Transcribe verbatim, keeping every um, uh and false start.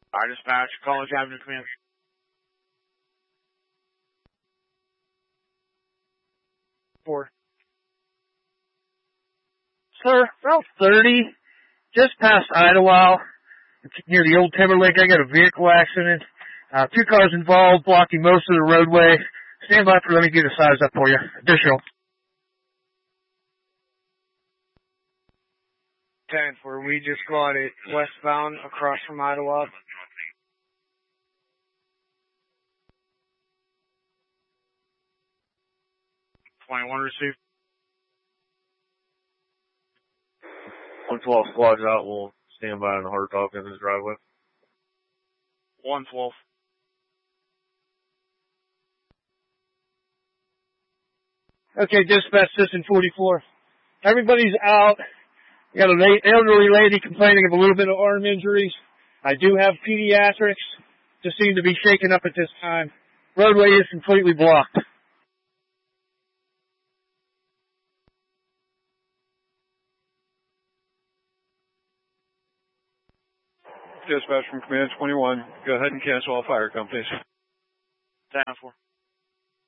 I dispatch, College Avenue Command. Four. Sir, Route thirty, just past Idlewild, near the old Timberlake. I got a vehicle accident. Uh, two cars involved, blocking most of the roadway. Stand by for, let me get a size up for you. Additional. ten four, we just got it westbound across from Idlewild. twenty-one received. one twelve squad's out. We'll stand by in the hard talk in his driveway. one twelve. Okay, dispatch system forty-four. Everybody's out. We got an elderly lady complaining of a little bit of arm injuries. I do have pediatrics. Just seem to be shaken up at this time. Roadway is completely blocked. Dispatch from Command twenty-one. Go ahead and cancel all fire companies. ten four.